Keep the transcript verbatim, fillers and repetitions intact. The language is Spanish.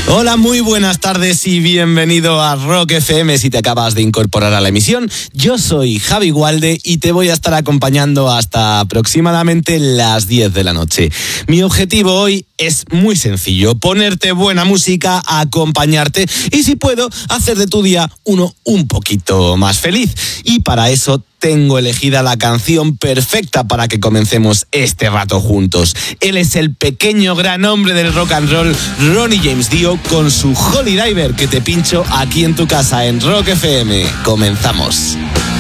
Hola, muy buenas tardes y bienvenido a Rock F M si te acabas de incorporar a la emisión. Yo soy Javi Gualde y te voy a estar acompañando hasta aproximadamente las diez de la noche. Mi objetivo hoy es muy sencillo: ponerte buena música, acompañarte y, si puedo, hacer de tu día uno un poquito más feliz. Y para eso tengo elegida la canción perfecta para que comencemos este rato juntos. Él es el pequeño gran hombre del rock and roll, Ronnie James Dio, con su Holy Diver, que te pincho aquí en tu casa en Rock F M. Comenzamos.